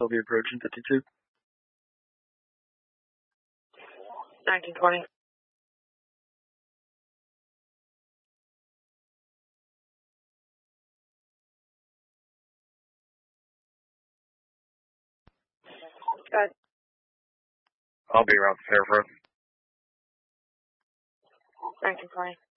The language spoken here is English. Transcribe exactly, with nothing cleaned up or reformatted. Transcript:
I'll be approaching fifty-two. nineteen twenty. Good. I'll be around Fairford. nineteen twenty.